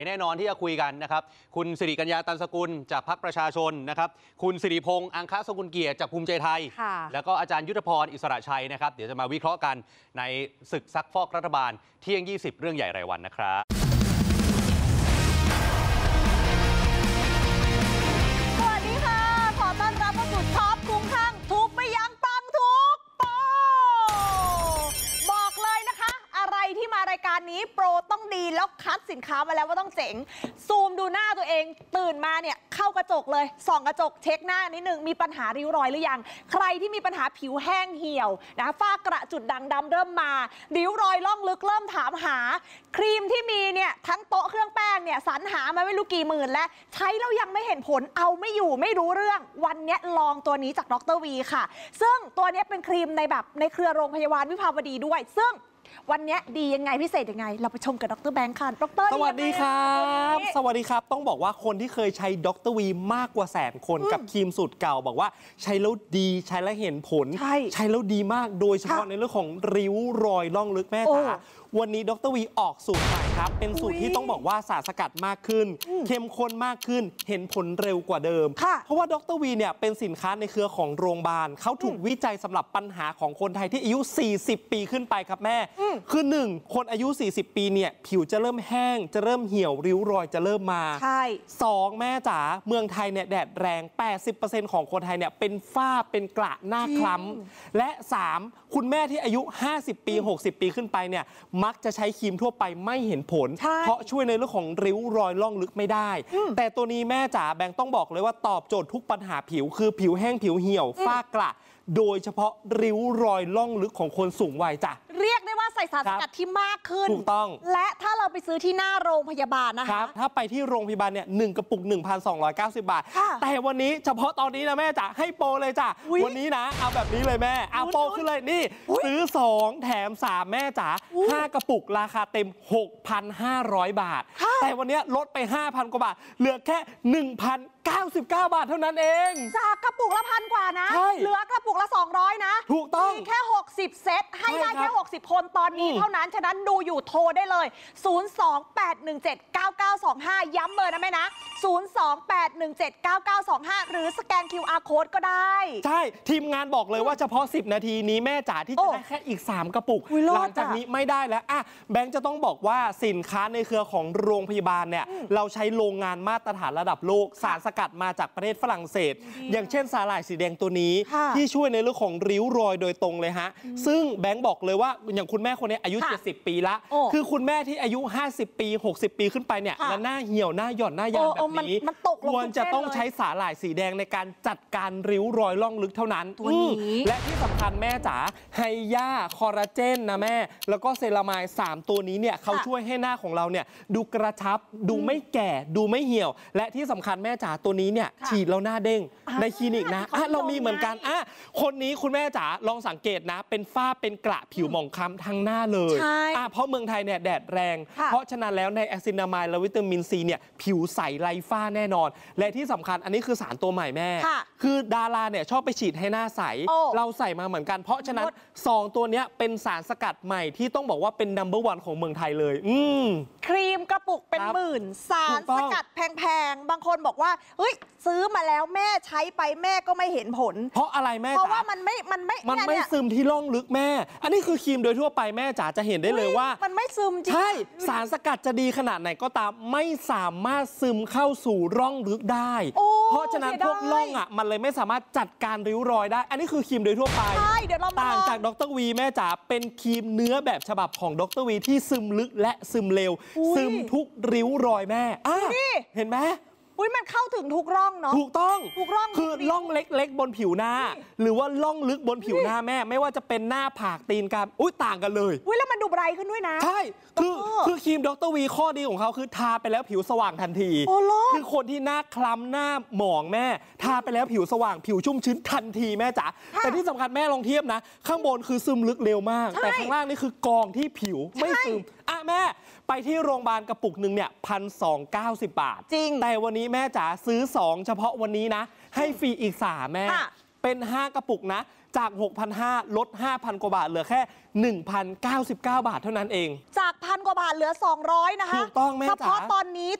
แน่นอนที่จะคุยกันนะครับคุณสิริกัญญาตันสกุลจากพรรคประชาชนนะครับคุณสิริพงษ์อังคสกุลเกียรติจากภูมิใจไทยแล้วก็อาจารย์ยุทธพรอิสระชัยนะครับเดี๋ยวจะมาวิเคราะห์กันในศึกซักฟอกรัฐบาลเที่ยง 20 เรื่องใหญ่รายวันนะครับสวัสดีค่ะขอต้อนรับเข้าสู่ท็อปคุ้มข้างทุบไม่ยั้งปังทุกโปบอกเลยนะคะอะไรที่มารายการนี้โปรต้องดีแล้วคัดสินค้ามาแล้วว่าต้องเจ๋งซูมดูหน้าตัวเองตื่นมาเนี่ยเข้ากระจกเลยส่องกระจกเช็คหน้านิดนึงมีปัญหาริ้วรอยหรือยังใครที่มีปัญหาผิวแห้งเหี่ยวนะฝ้ากระจุดด่างดำเริ่มมาริ้วรอยล่องลึกเริ่มถามหาครีมที่มีเนี่ยทั้งโต๊ะเครื่องแป้งเนี่ยสรรหามาไม่รู้กี่หมื่นแล้วใช้แล้วยังไม่เห็นผลเอาไม่อยู่ไม่รู้เรื่องวันนี้ลองตัวนี้จากดร.วีค่ะซึ่งตัวนี้เป็นครีมในเครือโรงพยาบาลวิภาวดีด้วยซึ่งวันนี้ดียังไงพิเศษยังไงเราไปชมกับดร.แบงค์ค่ะดร. สวัสดีครับสวัสดีครับต้องบอกว่าคนที่เคยใช้ดร.วีมากกว่า100,000 คนกับครีมสูตรเก่าบอกว่าใช้แล้วดีใช้แล้วเห็นผลใช้แล้วดีมากโดยเฉพาะในเรื่องของริ้วรอยล่องลึกแม่จ๋าวันนี้ดร.วีออกสูตรใหม่ครับเป็นสูตรที่ต้องบอกว่าสารสกัดมากขึ้นเข้มข้นมากขึ้นเห็นผลเร็วกว่าเดิมเพราะว่าดร.วีเนี่ยเป็นสินค้าในเครือของโรงพยาบาลเขาถูกวิจัยสำหรับปัญหาของคนไทยที่อายุ40 ปีขึ้นไปครับแม่คือ1คนอายุ40 ปีเนี่ยผิวจะเริ่มแห้งจะเริ่มเหี่ยวริ้วรอยจะเริ่มมา2แม่จ๋าเมืองไทยเนี่ยแดดแรง 80% ของคนไทยเนี่ยเป็นฝ้าเป็นกระหน้าคล้ำและ3คุณแม่ที่อายุ 50 ปี 60 ปีขึ้นไปเนี่ยมักจะใช้ครีมทั่วไปไม่เห็นผลเพราะช่วยในเรื่องของริ้วรอยล่องลึกไม่ได้แต่ตัวนี้แม่จ๋าแบงค์ต้องบอกเลยว่าตอบโจทย์ทุกปัญหาผิวคือผิวแห้งผิวเหี่ยวฝ้ากระโดยเฉพาะริ้วรอยล่องลึกของคนสูงวัยจ้ะเรียกได้ว่าใส่สารสกัดที่มากขึ้นถูกต้องและถ้าเราไปซื้อที่หน้าโรงพยาบาลนะคะถ้าไปที่โรงพยาบาลเนี่ย1 กระปุก 1,290 บาทแต่วันนี้เฉพาะตอนนี้นะแม่จ๋าให้โปรเลยจ้ะวันนี้นะเอาแบบนี้เลยแม่เอาโปรขึ้นเลยนี่ซื้อ2แถม3แม่จ๋า5 กระปุกราคาเต็ม 6,500 บาทแต่วันนี้ลดไป 5,000 กว่าบาทเหลือแค่ 1,099 บาทเท่านั้นเองจากกระปุกละ1,000 กว่านะเหลือกระปุกละ200นะถูกต้องมีแค่60 เซตให้ได้แค่60 คนตอนนี้เท่านั้นฉะนั้นดูอยู่โทรได้เลย 028179925 ย้ำเบอร์นะแม่นะ 028179925 หรือสแกน QR Code ก็ได้ใช่ทีมงานบอกเลยว่าเฉพาะ10 นาทีนี้แม่จ๋าที่จะได้แค่อีก3 กระปุกหลังจากนี้ไม่ได้แล้วแบงค์จะต้องบอกว่าสินค้าในเครือของโรงพยาบาลเนี่ยเราใช้โรงงานมาตรฐานระดับโลกสารสกัดมาจากประเทศฝรั่งเศสอย่างเช่นสาหร่ายสีแดงตัวนี้ที่ช่วยในเรื่องของริ้วรอยโดยตรงเลยฮะซึ่งแบงค์บอกเลยว่าอย่างคุณแม่คนนี้อายุ70 ปีละคือคุณแม่ที่อายุ50 ปี60 ปีขึ้นไปเนี่ยและหน้าเหี่ยวหน้าหย่อนหน้ายานแบบนี้ควรจะต้องใช้สาหร่ายสีแดงในการจัดการริ้วรอยล่องลึกเท่านั้นและที่สำคัญแม่จ๋าไฮยาคอลลาเจนนะแม่แล้วก็เซรามาย3ตัวนี้เนี่ยเขาช่วยให้หน้าของเราเนี่ยดูกระชับดูไม่แก่ดูไม่เหี่ยวและที่สำคัญแม่จ๋าตัวนี้เนี่ยฉีดแล้วหน้าเด้งในคลินิกนะเรามีเหมือนกันคนนี้คุณแม่จ๋าลองสังเกตนะเป็นฝ้าเป็นกระผิวหมองคล้ำทั้งหน้าเลยเพราะเมืองไทยเนี่ยแดดแรงเพราะฉะนั้นแล้วในแอซินามายและวิตามินซีเนี่ยผิวใสไร้ฝ้าแน่นอนและที่สำคัญอันนี้คือสารตัวใหม่แม่คือดาราเนี่ยชอบไปฉีดให้หน้าใสเราใส่มาเหมือนกันเพราะฉะนั้น2ตัวนี้เป็นสารสกัดใหม่ที่ต้องบอกว่าเป็นนัมเบอร์ 1ของเมืองไทยเลยครีมกระปุกเป็นหมื่นสารสกัดแพงๆบางคนบอกว่าเฮ้ยซื้อมาแล้วแม่ใช้ไปแม่ก็ไม่เห็นผลเพราะอะไรแม่จ๋าเพราะว่ามันไม่ซึมที่ล่องลึกแม่อันนี้คือครีมโดยทั่วไปแม่จ๋าจะเห็นได้เลยว่ามันไม่ซึมจริงใช่สารสกัดจะดีขนาดไหนก็ตามไม่สามารถซึมเข้าสู่ร่องลึกได้เพราะฉะนั้นพวกร่องมันเลยไม่สามารถจัดการริ้วรอยได้อันนี้คือครีมโดยทั่วไปต่างจากดร.วีแม่จ๋าเป็นครีมเนื้อแบบฉบับของดร.วีที่ซึมลึกและซึมเร็วซึมทุกริ้วรอยแม่เห็นไหมมันเข้าถึงทุกร่องเนาะถูกต้องทุกร่องคือร่องเล็กๆบนผิวหน้าหรือว่าร่องลึกบนผิวหน้าแม่ไม่ว่าจะเป็นหน้าผากตีนกรามต่างกันเลยแล้วมันดูไบรท์ขึ้นด้วยนะใช่คือครีมดร.วีข้อดีของเขาคือทาไปแล้วผิวสว่างทันทีคือคนที่หน้าคล้ำหน้าหมองแม่ทาไปแล้วผิวสว่างผิวชุ่มชื้นทันทีแม่จ๋าแต่ที่สำคัญแม่ลองเทียบนะข้างบนคือซึมลึกเร็วมากแต่ข้างล่างนี่คือกองที่ผิวไม่ซึมแม่ไปที่โรงพยาบาลกระปุกหนึ่งเนี่ย1,290 บาทจริงแต่วันนี้แม่จ๋าซื้อ2เฉพาะวันนี้นะให้ฟรีอีก3แม่เป็น 5 กระปุกนะ จาก 6,500 ลด 5,000 กว่าบาทเหลือแค่ 1,099 บาทเท่านั้นเองจาก1,000 กว่าบาทเหลือ 200 นะคะถูกต้องแม่จ๋าเฉพาะตอนนี้